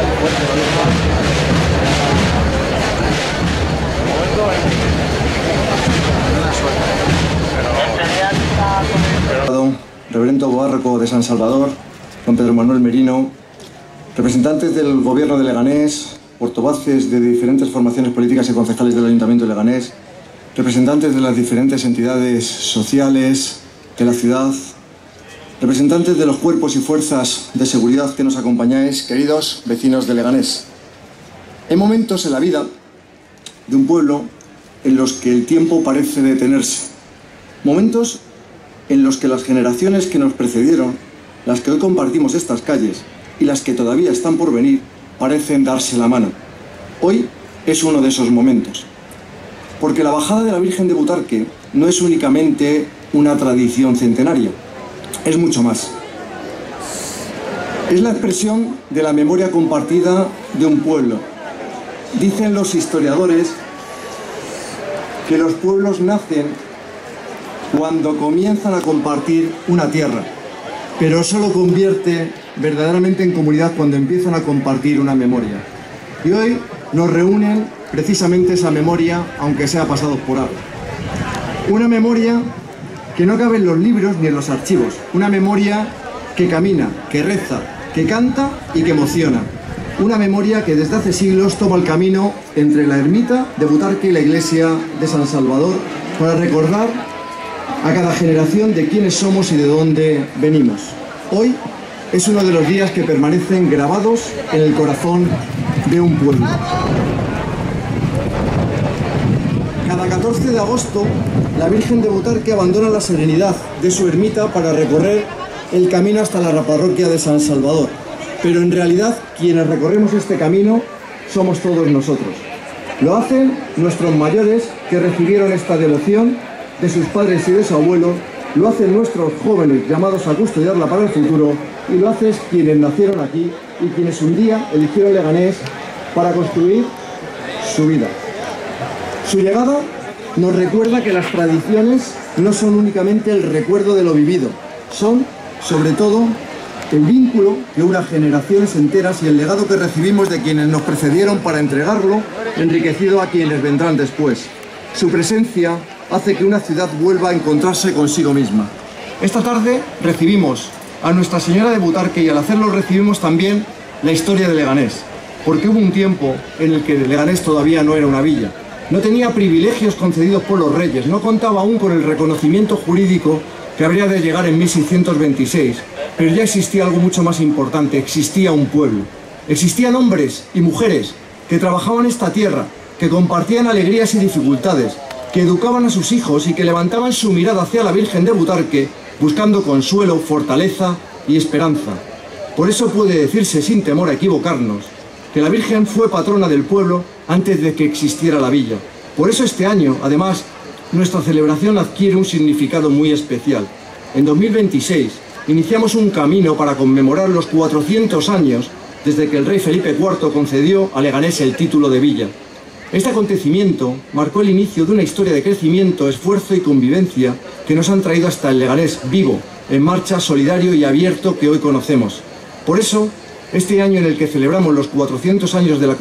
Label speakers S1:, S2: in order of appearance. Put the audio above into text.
S1: Reverendo Párroco de San Salvador, don Pedro Manuel Merino, representantes del Gobierno de Leganés, portavoces de diferentes formaciones políticas y concejales del Ayuntamiento de Leganés, representantes de las diferentes entidades sociales de la ciudad, representantes de los cuerpos y fuerzas de seguridad que nos acompañáis, queridos vecinos de Leganés. Hay momentos en la vida de un pueblo en los que el tiempo parece detenerse. Momentos en los que las generaciones que nos precedieron, las que hoy compartimos estas calles y las que todavía están por venir, parecen darse la mano. Hoy es uno de esos momentos. Porque la bajada de la Virgen de Butarque no es únicamente una tradición centenaria, es mucho más. Es la expresión de la memoria compartida de un pueblo. Dicen los historiadores que los pueblos nacen cuando comienzan a compartir una tierra, pero solo convierte verdaderamente en comunidad cuando empiezan a compartir una memoria. Y hoy nos reúnen precisamente esa memoria, aunque sea pasados por agua. Una memoria que no cabe en los libros ni en los archivos. Una memoria que camina, que reza, que canta y que emociona. Una memoria que desde hace siglos toma el camino entre la ermita de Butarque y la iglesia de San Salvador para recordar a cada generación de quiénes somos y de dónde venimos. Hoy es uno de los días que permanecen grabados en el corazón de un pueblo. Cada 14 de agosto, la Virgen de Butarque abandona la serenidad de su ermita para recorrer el camino hasta la parroquia de San Salvador. Pero en realidad, quienes recorremos este camino somos todos nosotros. Lo hacen nuestros mayores que recibieron esta devoción de sus padres y de su abuelo, lo hacen nuestros jóvenes llamados a custodiarla para el futuro, y lo hacen quienes nacieron aquí y quienes un día eligieron Leganés para construir su vida. Su llegada nos recuerda que las tradiciones no son únicamente el recuerdo de lo vivido, son, sobre todo, el vínculo que une a generaciones enteras y el legado que recibimos de quienes nos precedieron para entregarlo, enriquecido a quienes vendrán después. Su presencia hace que una ciudad vuelva a encontrarse consigo misma. Esta tarde recibimos a Nuestra Señora de Butarque y al hacerlo recibimos también la historia de Leganés, porque hubo un tiempo en el que Leganés todavía no era una villa, no tenía privilegios concedidos por los reyes, no contaba aún con el reconocimiento jurídico que habría de llegar en 1626, pero ya existía algo mucho más importante, existía un pueblo, existían hombres y mujeres que trabajaban esta tierra, que compartían alegrías y dificultades, que educaban a sus hijos y que levantaban su mirada hacia la Virgen de Butarque buscando consuelo, fortaleza y esperanza. Por eso puede decirse sin temor a equivocarnos que la Virgen fue patrona del pueblo antes de que existiera la villa. Por eso este año, además, nuestra celebración adquiere un significado muy especial. En 2026 iniciamos un camino para conmemorar los 400 años desde que el rey Felipe IV concedió a Leganés el título de villa. Este acontecimiento marcó el inicio de una historia de crecimiento, esfuerzo y convivencia que nos han traído hasta el Leganés vivo, en marcha, solidario y abierto que hoy conocemos. Por eso, este año en el que celebramos los 400 años de la